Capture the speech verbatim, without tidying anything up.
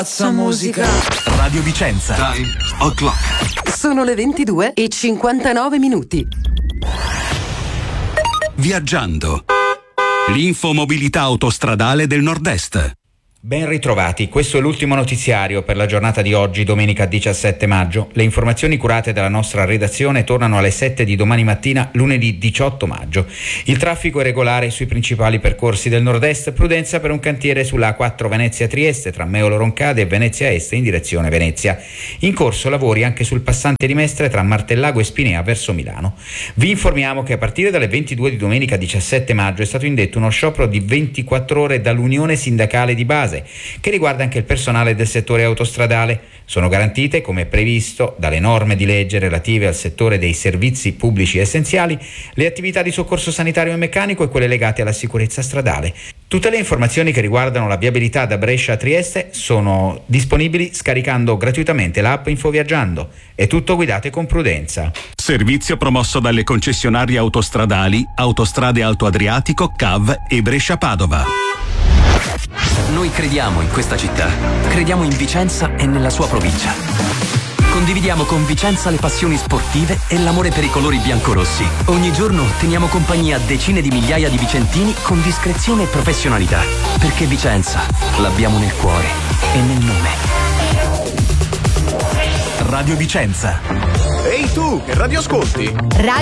musica. Radio Vicenza. Time o'clock. Sono le ventidue e cinquantanove minuti. Viaggiando. L'infomobilità autostradale del Nord-Est. Ben ritrovati, questo è l'ultimo notiziario per la giornata di oggi, domenica diciassette maggio. Le informazioni curate dalla nostra redazione tornano alle sette di domani mattina, lunedì diciotto maggio. Il traffico è regolare sui principali percorsi del nord-est, prudenza per un cantiere sulla A quattro Venezia-Trieste tra Meolo Roncade e Venezia Est in direzione Venezia. In corso lavori anche sul passante di Mestre tra Martellago e Spinea verso Milano. Vi informiamo che a partire dalle ventidue di domenica diciassette maggio è stato indetto uno sciopero di ventiquattro ore dall'Unione Sindacale di Base, che riguarda anche il personale del settore autostradale. Sono garantite, come previsto dalle norme di legge relative al settore dei servizi pubblici essenziali, le attività di soccorso sanitario e meccanico e quelle legate alla sicurezza stradale. Tutte le informazioni che riguardano la viabilità da Brescia a Trieste sono disponibili scaricando gratuitamente l'app Infoviaggiando. È tutto, guidate con prudenza. Servizio promosso dalle concessionarie autostradali Autostrade Alto Adriatico, C A V e Brescia Padova. Noi crediamo in questa città, crediamo in Vicenza e nella sua provincia. Condividiamo con Vicenza le passioni sportive e l'amore per i colori biancorossi. Ogni giorno teniamo compagnia a decine di migliaia di vicentini con discrezione e professionalità. Perché Vicenza l'abbiamo nel cuore e nel nome. Radio Vicenza. Ehi tu, che radio ascolti? Radio